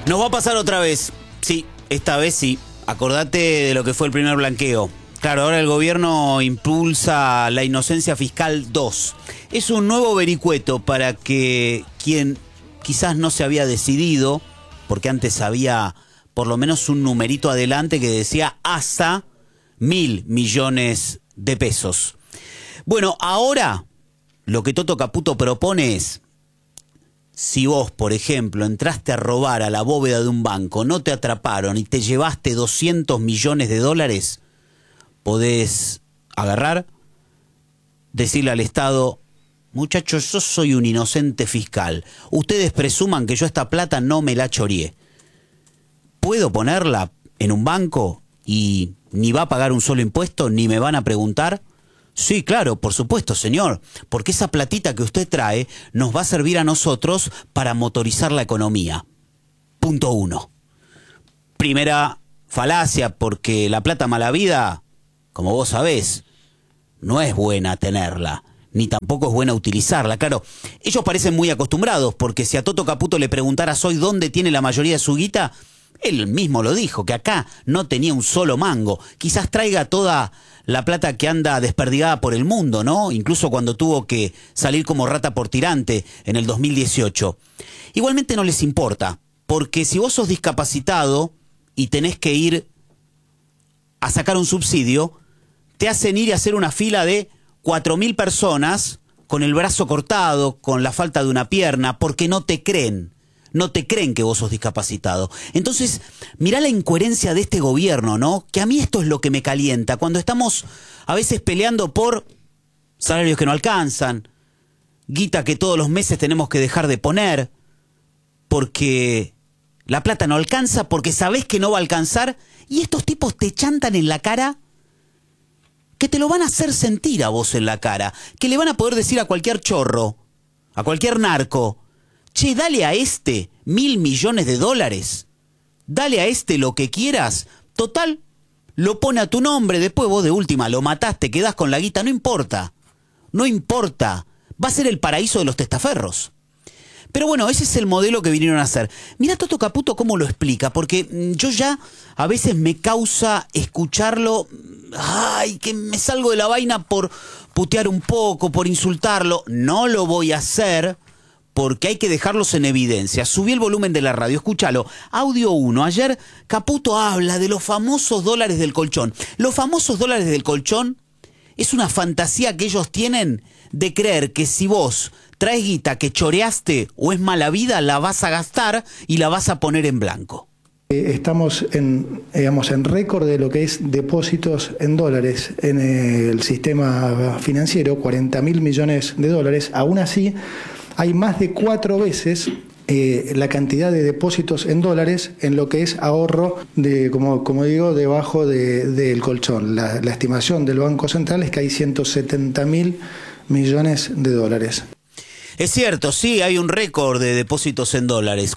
Nos va a pasar otra vez. Sí, esta vez sí. Acordate de lo que fue el primer blanqueo. Claro, ahora el gobierno impulsa la inocencia fiscal 2. Es un nuevo vericueto para que quien quizás no se había decidido, porque antes había por lo menos un numerito adelante que decía hasta 1.000 millones de pesos. Bueno, ahora lo que Toto Caputo propone es: si vos, por ejemplo, entraste a robar a la bóveda de un banco, no te atraparon y te llevaste 200 millones de dólares, podés agarrar, decirle al Estado: muchachos, yo soy un inocente fiscal. Ustedes presuman que yo esta plata no me la choreé. ¿Puedo ponerla en un banco y ni va a pagar un solo impuesto, ni me van a preguntar? Sí, claro, por supuesto, señor, porque esa platita que usted trae nos va a servir a nosotros para motorizar la economía. Punto 1. Primera falacia, porque la plata mala vida, como vos sabés, no es buena tenerla, ni tampoco es buena utilizarla. Claro, ellos parecen muy acostumbrados, porque si a Toto Caputo le preguntaras hoy dónde tiene la mayoría de su guita, él mismo lo dijo, que acá no tenía un solo mango. Quizás traiga toda la plata que anda desperdigada por el mundo, ¿no? Incluso cuando tuvo que salir como rata por tirante en el 2018. Igualmente no les importa, porque si vos sos discapacitado y tenés que ir a sacar un subsidio, te hacen ir y hacer una fila de 4.000 personas con el brazo cortado, con la falta de una pierna, porque no te creen. No te creen que vos sos discapacitado. Entonces, mirá la incoherencia de este gobierno, ¿no? Que a mí esto es lo que me calienta. Cuando estamos a veces peleando por salarios que no alcanzan, guita que todos los meses tenemos que dejar de poner, porque la plata no alcanza, porque sabés que no va a alcanzar, y estos tipos te chantan en la cara que te lo van a hacer sentir a vos en la cara, que le van a poder decir a cualquier chorro, a cualquier narco: che, dale a este 1.000 millones de dólares. Dale a este lo que quieras. Total, lo pone a tu nombre. Después vos de última lo mataste, quedás con la guita. No importa. No importa. Va a ser el paraíso de los testaferros. Pero bueno, ese es el modelo que vinieron a hacer. Mirá Toto Caputo cómo lo explica, porque yo ya a veces me causa escucharlo. Ay, que me salgo de la vaina por putear un poco, por insultarlo. No lo voy a hacer, porque hay que dejarlos en evidencia. Subí el volumen de la radio, escúchalo. Audio 1. Ayer Caputo habla de los famosos dólares del colchón. Los famosos dólares del colchón es una fantasía que ellos tienen de creer que si vos traes guita que choreaste o es mala vida, la vas a gastar y la vas a poner en blanco. Estamos en récord de lo que es depósitos en dólares en el sistema financiero, 40.000 millones de dólares. Aún así, hay más de 4 veces la cantidad de depósitos en dólares en lo que es ahorro, como digo, debajo del colchón. La estimación del Banco Central es que hay 170.000 millones de dólares. Es cierto, sí, hay un récord de depósitos en dólares.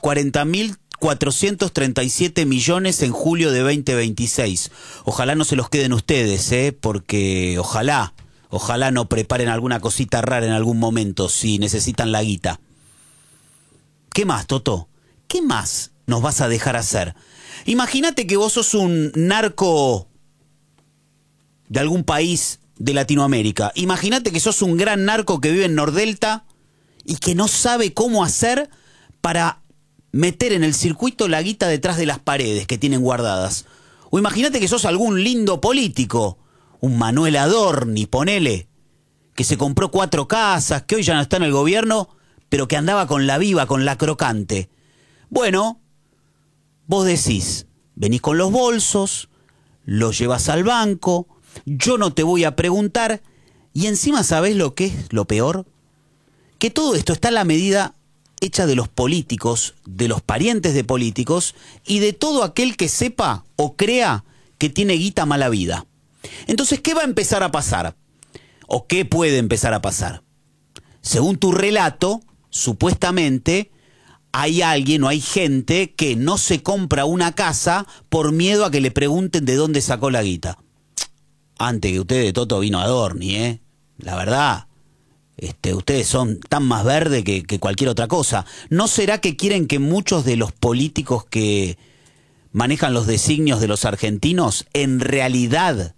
40.437 millones en julio de 2026. Ojalá no se los queden ustedes, porque ojalá no preparen alguna cosita rara en algún momento si necesitan la guita. ¿Qué más, Toto? ¿Qué más nos vas a dejar hacer? Imagínate que vos sos un narco de algún país de Latinoamérica. Imagínate que sos un gran narco que vive en Nordelta y que no sabe cómo hacer para meter en el circuito la guita detrás de las paredes que tienen guardadas. O imagínate que sos algún lindo político, un Manuel Adorni, ponele, que se compró 4 casas, que hoy ya no está en el gobierno, pero que andaba con la viva, con la crocante. Bueno, vos decís, venís con los bolsos, los llevas al banco, yo no te voy a preguntar, y encima ¿sabés lo que es lo peor? Que todo esto está a la medida hecha de los políticos, de los parientes de políticos y de todo aquel que sepa o crea que tiene guita mala vida. Entonces, ¿qué va a empezar a pasar? ¿O qué puede empezar a pasar? Según tu relato, supuestamente hay alguien o hay gente que no se compra una casa por miedo a que le pregunten de dónde sacó la guita. Antes que usted de Toto vino Adorni, la verdad. Ustedes son tan más verde que cualquier otra cosa. ¿No será que quieren que muchos de los políticos que manejan los designios de los argentinos en realidad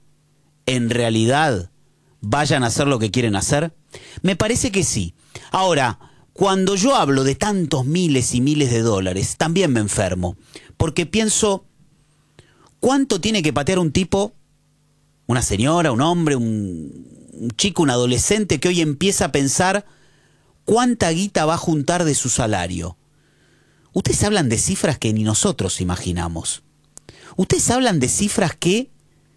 vayan a hacer lo que quieren hacer? Me parece que sí. Ahora, cuando yo hablo de tantos miles y miles de dólares, también me enfermo, porque pienso, ¿cuánto tiene que patear un tipo, una señora, un hombre, un chico, un adolescente que hoy empieza a pensar cuánta guita va a juntar de su salario? Ustedes hablan de cifras que ni nosotros imaginamos. Ustedes hablan de cifras que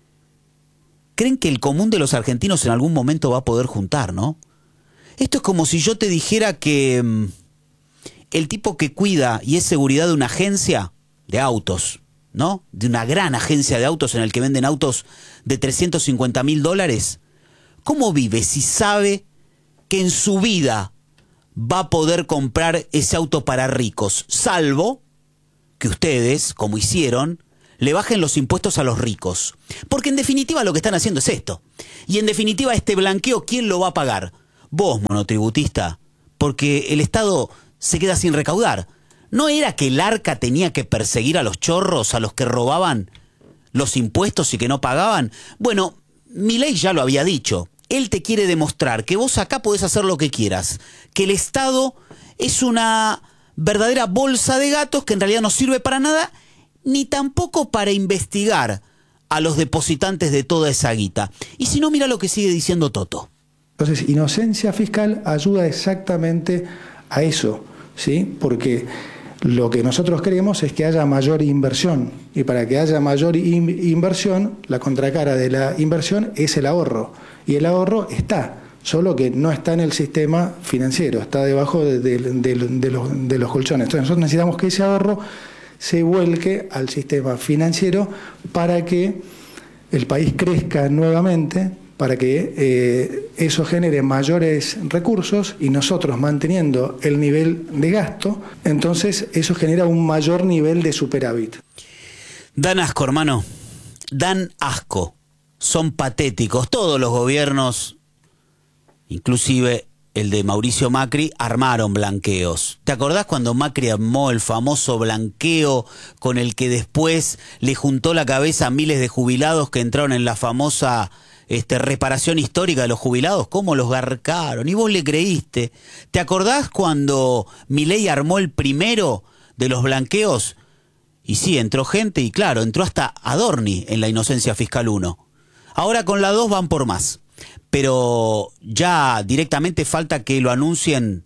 creen que el común de los argentinos en algún momento va a poder juntar, ¿no? Esto es como si yo te dijera que el tipo que cuida y es seguridad de una agencia de autos, ¿no? De una gran agencia de autos en el que venden autos de $350.000, ¿cómo vive si sabe que en su vida va a poder comprar ese auto para ricos? Salvo que ustedes, como hicieron, le bajen los impuestos a los ricos. Porque en definitiva lo que están haciendo es esto. Y en definitiva este blanqueo, ¿quién lo va a pagar? Vos, monotributista, porque el Estado se queda sin recaudar. ¿No era que el Arca tenía que perseguir a los chorros, a los que robaban los impuestos y que no pagaban? Bueno, Milei ya lo había dicho. Él te quiere demostrar que vos acá podés hacer lo que quieras, que el Estado es una verdadera bolsa de gatos que en realidad no sirve para nada, ni tampoco para investigar a los depositantes de toda esa guita. Y si no, mira lo que sigue diciendo Toto. Entonces, inocencia fiscal ayuda exactamente a eso, ¿sí? Porque lo que nosotros queremos es que haya mayor inversión. Y para que haya mayor inversión, la contracara de la inversión es el ahorro. Y el ahorro está, solo que no está en el sistema financiero, está debajo de los colchones. Entonces nosotros necesitamos que ese ahorro se vuelque al sistema financiero para que el país crezca nuevamente, para que eso genere mayores recursos y nosotros manteniendo el nivel de gasto, entonces eso genera un mayor nivel de superávit. Dan asco, hermano. Dan asco. Son patéticos. Todos los gobiernos, inclusive el de Mauricio Macri, armaron blanqueos. ¿Te acordás cuando Macri armó el famoso blanqueo con el que después le juntó la cabeza a miles de jubilados que entraron en la famosa reparación histórica de los jubilados? ¿Cómo los garcaron? Y vos le creíste. ¿Te acordás cuando Milei armó el primero de los blanqueos? Y sí, entró gente y claro, entró hasta Adorni en la inocencia fiscal 1. Ahora con la 2 van por más. Pero ya directamente falta que lo anuncien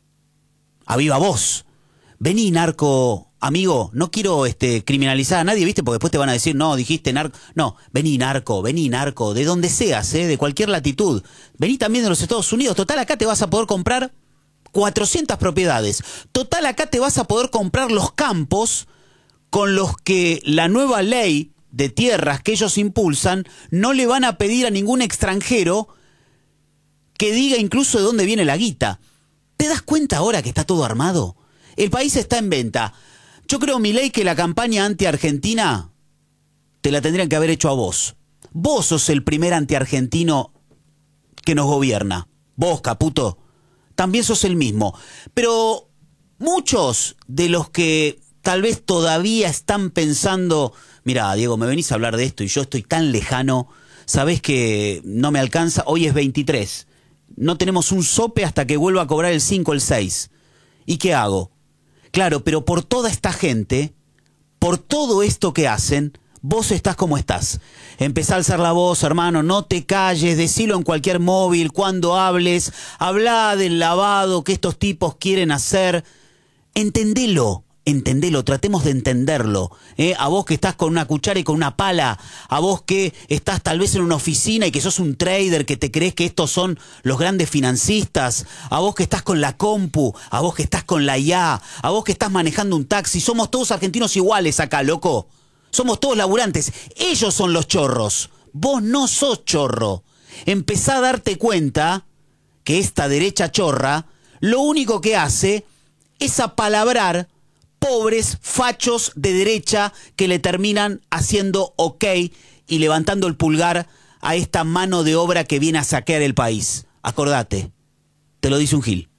a viva voz. Vení, narco, amigo, no quiero criminalizar a nadie, ¿viste? Porque después te van a decir, no, dijiste narco. No, vení, narco, de donde seas, de cualquier latitud. Vení también de los Estados Unidos. Total, acá te vas a poder comprar 400 propiedades. Total, acá te vas a poder comprar los campos con los que la nueva ley de tierras que ellos impulsan no le van a pedir a ningún extranjero que diga incluso de dónde viene la guita. ¿Te das cuenta ahora que está todo armado? El país está en venta. Yo creo, Milei, que la campaña anti-argentina te la tendrían que haber hecho a vos. Vos sos el primer anti-argentino que nos gobierna. Vos, Caputo, también sos el mismo. Pero muchos de los que tal vez todavía están pensando, mirá, Diego, me venís a hablar de esto y yo estoy tan lejano, sabés que no me alcanza, hoy es 23, no tenemos un sope hasta que vuelva a cobrar el 5 o el 6. ¿Y qué hago? Claro, pero por toda esta gente, por todo esto que hacen, vos estás como estás. Empezá a alzar la voz, hermano, no te calles, decilo en cualquier móvil, cuando hables, hablá del lavado que estos tipos quieren hacer. Entendelo, tratemos de entenderlo. A vos que estás con una cuchara y con una pala, a vos que estás tal vez en una oficina y que sos un trader, que te crees que estos son los grandes financistas, a vos que estás con la compu, a vos que estás con la IA, a vos que estás manejando un taxi. Somos todos argentinos iguales acá, loco. Somos todos laburantes. Ellos son los chorros. Vos no sos chorro. Empezá a darte cuenta que esta derecha chorra lo único que hace es apalabrar pobres fachos de derecha que le terminan haciendo ok y levantando el pulgar a esta mano de obra que viene a saquear el país. Acordate, te lo dice un Gil.